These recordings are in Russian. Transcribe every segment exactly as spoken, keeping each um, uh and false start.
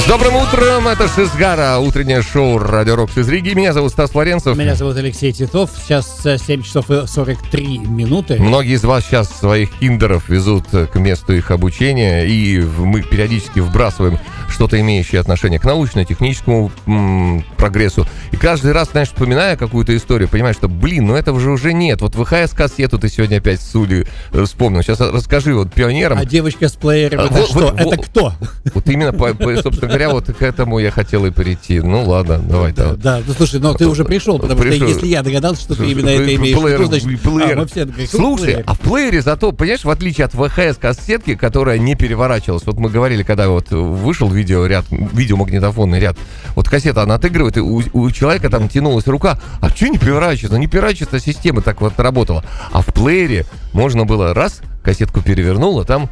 С добрым утром, это Шизгара, утреннее шоу «Радио Рокс» из Риги. Меня зовут Стас Флоренцев. Меня зовут Алексей Титов. Сейчас семь часов и сорок три минуты. Многие из вас сейчас своих киндеров везут к месту их обучения, и мы периодически вбрасываем что-то, имеющее отношение к научно-техническому м- прогрессу. И каждый раз, знаешь, вспоминая какую-то историю, понимаешь, что, блин, ну этого же уже нет. Вот ВХС-кассету ты сегодня опять в суде вспомнил. Сейчас расскажи вот пионерам. А девочка с плеером, это вот, что? Вот, это вот, кто? Вот именно, по, по, собственно говоря, вот к этому я хотел и перейти. Ну ладно, давай. Да, да, ну слушай, но ты уже пришел, потому пришел. что если я догадался, что ты именно это имеешь в виду, значит... Плеер. А, все, Слушай, плеер. а в плеере зато, понимаешь, в отличие от ВХС-кассетки, которая не переворачивалась, вот мы говорили, когда вот вышел видеоряд, видеомагнитофонный ряд, вот кассета, она отыгрывает, и у, у человека там тянулась рука, а что не переворачивается? Не переворачивается, система так вот работала. А в плеере можно было раз, кассетку перевернула, там...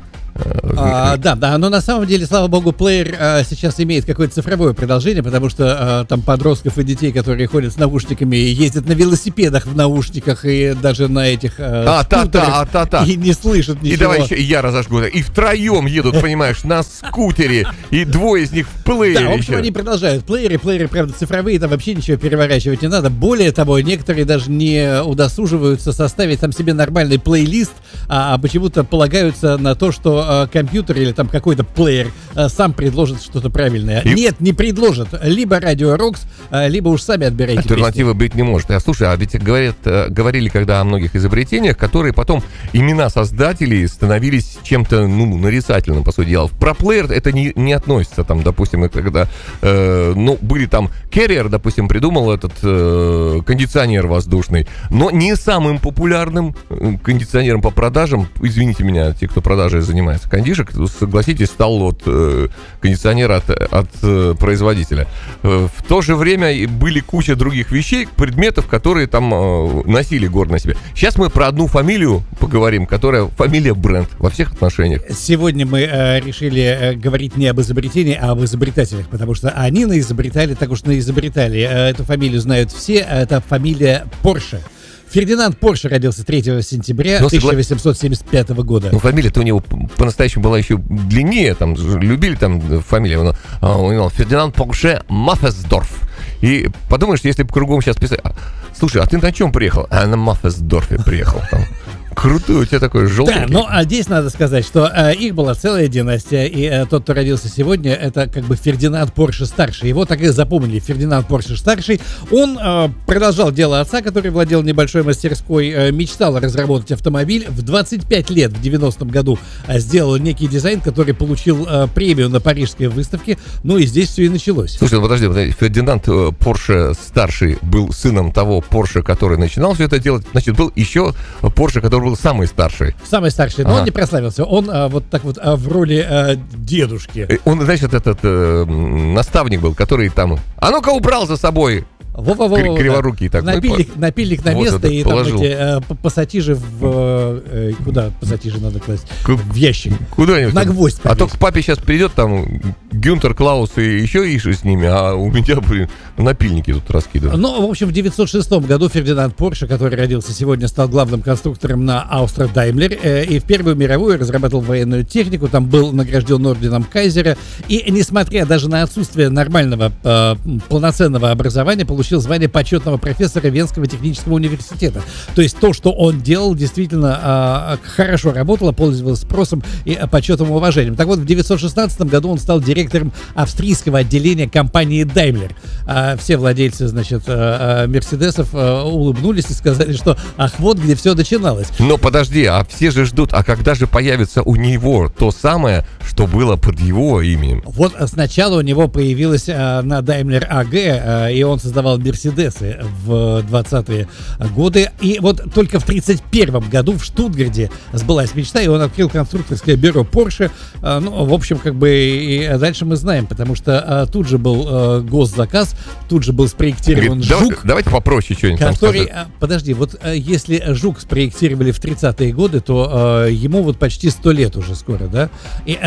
А, да, да, но на самом деле, слава богу, плеер а, сейчас имеет какое-то цифровое продолжение, потому что а, там подростков и детей, которые ходят с наушниками, ездят на велосипедах в наушниках и даже на этих а, а, скутерах, та, та, та, та. и не слышат ничего. И давай еще и я разожгу. И втроем едут, понимаешь, на скутере, и двое из них в плеере. Да, в общем, они продолжают. Плееры, плееры, правда, цифровые, там вообще ничего переворачивать не надо. Более того, некоторые даже не удосуживаются составить там себе нормальный плейлист, а, а почему-то полагаются на то, что а, компьютер или там какой-то плеер а, сам предложит что-то правильное. И... Нет, не предложит. Либо Радио Рокс, а, либо уж сами отбирайте. Альтернативы быть не может. А слушай, а ведь говорят, говорили когда о многих изобретениях, которые потом имена создателей становились чем-то, ну, нарицательным, по сути дела. Про плеер это не, не относится, там, допустим, когда, э, ну, были там, Carrier, допустим, придумал этот э, кондиционер воздушный, но не самым популярным кондиционером по продажам, извините меня, те, кто продажей занимается кондишек, согласитесь, стал вот э, кондиционер от, от э, производителя. Э, в то же время были куча других вещей, предметов, которые там э, носили гордо на себе. Сейчас мы про одну фамилию поговорим, которая фамилия бренд во всех отношениях. Сегодня мы э, решили э, говорить не об изобретении, а об изобретателях, потому что они наизобретали, так уж наизобретали. Э, эту фамилию знают все, это фамилия Порше. Фердинанд Порше родился третьего сентября Но тысяча восемьсот семьдесят пятого года. Ну, фамилия-то у него по-настоящему была еще длиннее, там, любили там фамилию, но а, у него Фердинанд Порше Маффесдорф. И подумаешь, если бы кругом сейчас писать, слушай, а ты на чем приехал? А на Маффесдорфе приехал там. Крутой у тебя такой желтый. Да, ну а здесь надо сказать, что э, их была целая династия, и э, тот, кто родился сегодня, это как бы Фердинанд Порше старший. Его так и запомнили, Фердинанд Порше старший. Он э, продолжал дело отца, который владел небольшой мастерской, э, мечтал разработать автомобиль. В двадцать пять лет, в девяностом году, э, сделал некий дизайн, который получил э, премию на парижской выставке. Ну и здесь все и началось. Слушай, ну подожди, подожди. Фердинанд э, Порше старший был сыном того Порше, который начинал все это делать. Значит, был еще Порше, который был самый старший. Самый старший, но ага. он не прославился. Он а, вот так вот а, в роли а, дедушки. Он, значит, этот э, наставник был, который там, а ну-ка убрал за собой. Во-во-во, криворукий да. такой. Напильник, напильник на вот место и положил. Там эти э, пассатижи в... Э, куда пассатижи надо класть? К... В ящик. Куда-нибудь. На гвоздь. А то к папе сейчас придет там Гюнтер Клаус и еще Иша с ними, а у меня, блин, напильники тут раскиданы. Ну, в общем, в девятьсот шестом году Фердинанд Порше, который родился сегодня, стал главным конструктором на Austro Daimler э, и в Первую мировую разрабатывал военную технику, там был награжден орденом Кайзера, и несмотря даже на отсутствие нормального э, полноценного образования, получил звание почетного профессора Венского технического университета. То есть то, что он делал, действительно э, хорошо работало, пользовалось спросом и э, почетом и уважением. Так вот, в девятьсот шестнадцатом году он стал директором австрийского отделения компании Daimler. Э, все владельцы, значит, э, Мерседесов э, улыбнулись и сказали, что ах, вот где все начиналось. Но подожди, а все же ждут, а когда же появится у него то самое, что было под его именем? Вот сначала у него появилось э, на Daimler эй джи, э, и он создавал Мерседесы в двадцатые годы. И вот только в тридцать первом году в Штутгарте сбылась мечта, и он открыл конструкторское бюро Porsche. А, ну, в общем, как бы и дальше мы знаем, потому что а, тут же был а, госзаказ, тут же был спроектирован Говорит, Жук. Давай, давайте попроще что-нибудь который, а, подожди, вот а, если Жук спроектировали в тридцатые годы, то а, ему вот почти сто лет уже скоро, да? И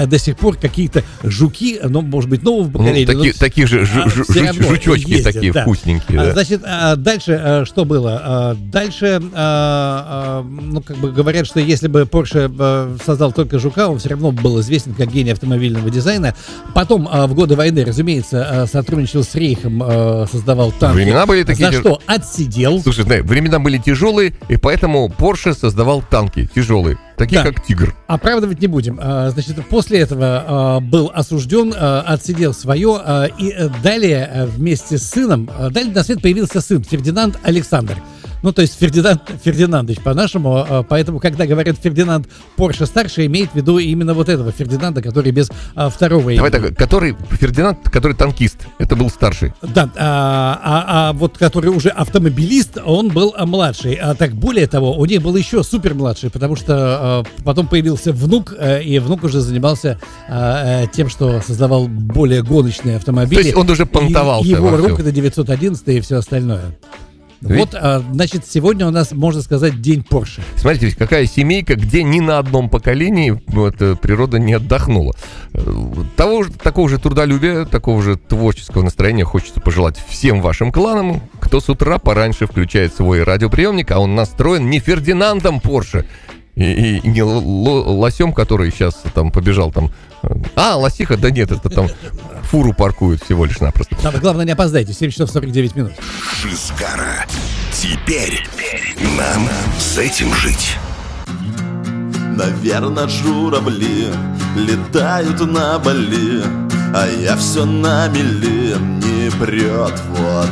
до сих пор какие-то жуки, ну, может быть, нового поколения. Ну, такие, такие же жу- жу- жу- жучочки ездят, такие да. вкусненькие. Да. Значит, дальше что было? Дальше, ну, как бы говорят, что если бы Porsche создал только жука, он все равно был известен как гений автомобильного дизайна. Потом, в годы войны, разумеется, сотрудничал с Рейхом, создавал танки. Времена были такие... За что отсидел. Слушай, да, времена были тяжелые, и поэтому Porsche создавал танки тяжелые, такие да. как «Тигр». Оправдывать не будем. Значит, после этого был осужден, отсидел свое, и далее вместе с сыном, далее на свет появился сын Фердинанд Александр. Ну, то есть Фердинанд Фердинандович по-нашему, поэтому, когда говорят Фердинанд Порше старший, имеет в виду именно вот этого Фердинанда, который без а, второго имени. Давай так, который Фердинанд, который танкист, это был старший. Да, а, а, а вот который уже автомобилист, он был а, младший. А так более того, у них был еще супер младший, потому что а, потом появился внук, а, и внук уже занимался а, тем, что создавал более гоночные автомобили. То есть он уже понтовался. И, его рук это девятьсот одиннадцатый и все остальное. Ведь... Вот, а, значит, сегодня у нас, можно сказать, день Porsche. Смотрите, ведь какая семейка, где ни на одном поколении вот, природа не отдохнула. Того же, такого же трудолюбия, такого же творческого настроения хочется пожелать всем вашим кланам, кто с утра пораньше включает свой радиоприемник, а он настроен не Фердинандом Porsche, и, и не лосем, который сейчас там побежал там. А, лосиха, да нет, это там фуру паркуют всего лишь напросто. Надо, главное, не опоздайте, семь часов сорок девять минут. Шизгара. Теперь нам с этим жить. Наверно, журавли летают на Бали, а я все на мели, не прет, вот